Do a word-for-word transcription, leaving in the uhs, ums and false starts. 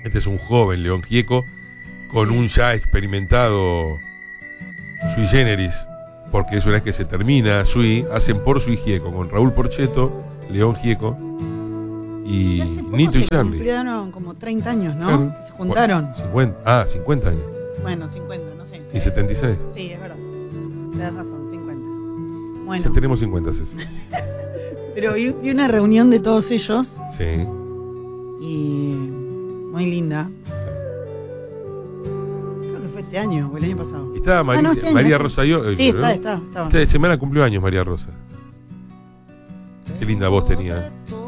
Este es un joven León Gieco con Sí. un ya experimentado sui generis, porque es una vez que se termina Sui, hacen por Sui Gieco con Raúl Porchetto, León Gieco y Y hace poco Nito y se Charlie. cumplieron como treinta años, ¿no? Claro. Que se juntaron. Bueno, cincuenta, ah, cincuenta años. Bueno, cincuenta, no sé. Y setenta y seis. Sí, es verdad. Tenés razón, cincuenta. Ya Bueno, tenemos cincuenta, Ceci. pero vi, vi una reunión de todos ellos Sí. y muy linda. Creo que fue este año o el año pasado. Y estaba María, Ah, no, este año, María este. Rosa yo. Sí, está, está, estaba. Esta semana cumplió años María Rosa. Qué linda voz tenía.